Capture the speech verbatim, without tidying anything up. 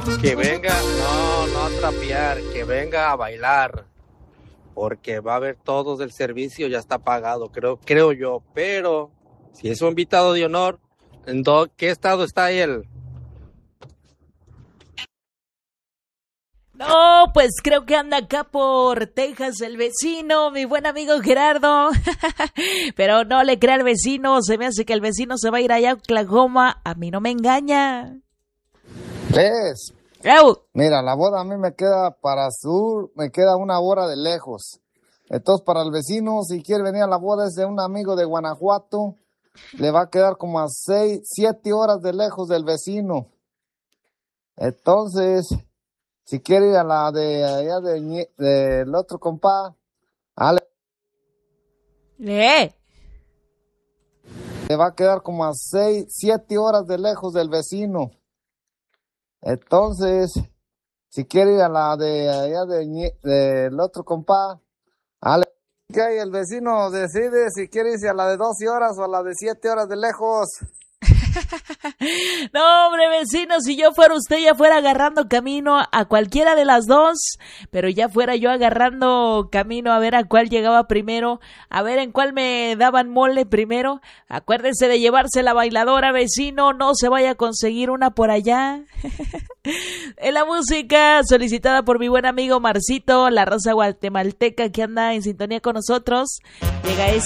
Que venga, no, no a trapear, que venga a bailar, porque va a haber todos del servicio, ya está pagado, creo, creo yo, pero si es un invitado de honor, ¿en do- qué estado está él? No, pues creo que anda acá por Texas el vecino, mi buen amigo Gerardo. Pero no le crea al vecino, se me hace que el vecino se va a ir allá a Oklahoma. A mí no me engaña. ¿Ves? ¡Eu! Mira, la boda a mí me queda para sur, me queda una hora de lejos. Entonces, para el vecino, si quiere venir a la boda es de un amigo de Guanajuato, le va a quedar como a seis, siete horas de lejos del vecino. Entonces, si quiere ir a la de allá de, Ñe- del otro compa, Ale, ¡Eh! le va a quedar como a seis, siete horas de lejos del vecino. Entonces, si quiere ir a la de allá de, Ñe- del otro compa, Ale, que el vecino decide si quiere irse a la de doce horas o a la de siete horas de lejos. No, hombre, vecino, si yo fuera usted, ya fuera agarrando camino a cualquiera de las dos, pero ya fuera yo agarrando camino a ver a cuál llegaba primero, a ver en cuál me daban mole primero. Acuérdese de llevarse la bailadora, vecino, no se vaya a conseguir una por allá. En la música solicitada por mi buen amigo Marcito, la raza guatemalteca que anda en sintonía con nosotros, llega